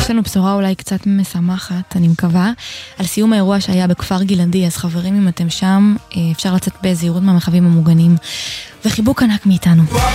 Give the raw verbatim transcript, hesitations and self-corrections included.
יש לנו בשורה אולי קצת משמחת, אני מקווה, על סיום האירוע שהיה בכפר גלעדי. אז חברים, אם אתם שם, אפשר לצאת בזהירות מהמרחבים המוגנים. וחיבוק ענק מאיתנו.